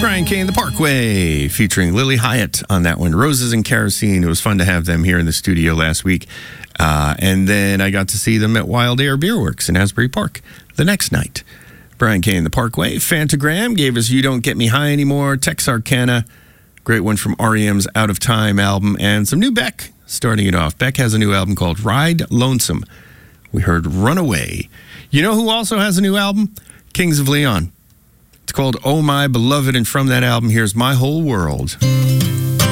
Brian Kane, The Parkway, featuring Lily Hyatt on that one. Roses and Kerosene. It was fun to have them here in the studio last week. And then I got to see them at Wild Air Beer Works in Asbury Park the next night. Brian Kane, The Parkway. Fantagram gave us You Don't Get Me High Anymore. Texarkana, great one from REM's Out of Time album. And some new Beck starting it off. Beck has a new album called Ride Lonesome. We heard Runaway. You know who also has a new album? Kings of Leon. It's called Oh My Beloved, and from that album, here's My Whole World.